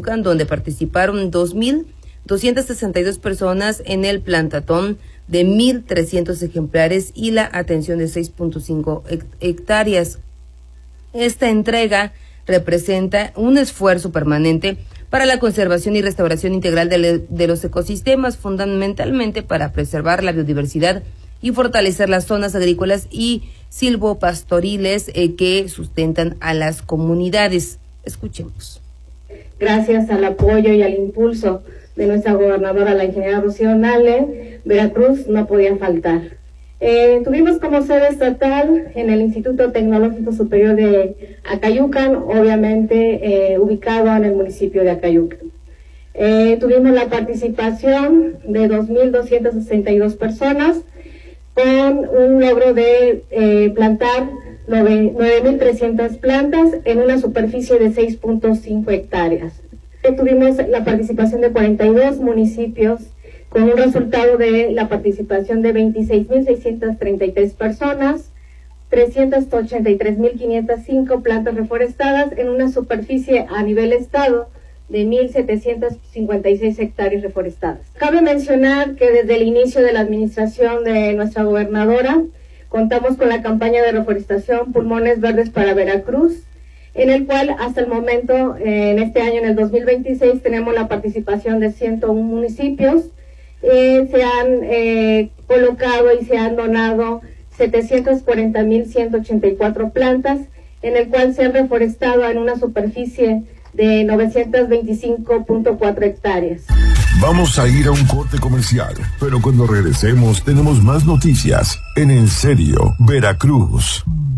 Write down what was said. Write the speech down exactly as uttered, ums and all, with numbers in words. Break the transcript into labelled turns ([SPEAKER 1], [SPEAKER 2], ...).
[SPEAKER 1] Acayucan, donde participaron dos mil doscientas sesenta y dos personas en el plantatón de mil trescientos ejemplares y la atención de seis punto cinco hectáreas. Esta entrega representa un esfuerzo permanente para la conservación y restauración integral de, de los ecosistemas, fundamentalmente para preservar la biodiversidad y fortalecer las zonas agrícolas y silvopastoriles eh, que sustentan a las comunidades. Escuchemos.
[SPEAKER 2] Gracias al apoyo y al impulso de nuestra gobernadora, la ingeniera Rocío Nale, Veracruz no podía faltar. Eh, tuvimos como sede estatal en el Instituto Tecnológico Superior de Acayucan, obviamente eh, ubicado en el municipio de Acayucan. Eh, tuvimos la participación de dos mil doscientas sesenta y dos personas con un logro de eh, plantar nueve mil trescientas plantas en una superficie de seis punto cinco hectáreas. Eh, tuvimos la participación de cuarenta y dos municipios con un resultado de la participación de veintiséis mil seiscientas treinta y tres personas, trescientas ochenta y tres mil quinientas cinco plantas reforestadas en una superficie a nivel estado de mil setecientas cincuenta y seis hectáreas reforestadas. Cabe mencionar que desde el inicio de la administración de nuestra gobernadora contamos con la campaña de reforestación Pulmones Verdes para Veracruz, en el cual hasta el momento, eh, en este año, en el dos mil veintiséis, tenemos la participación de ciento uno municipios. Eh, se han eh, colocado y se han donado setecientas cuarenta mil ciento ochenta y cuatro plantas, en el cual se han reforestado en una superficie de novecientas veinticinco punto cuatro hectáreas.
[SPEAKER 3] Vamos a ir a un corte comercial, pero cuando regresemos tenemos más noticias en En Serio, Veracruz.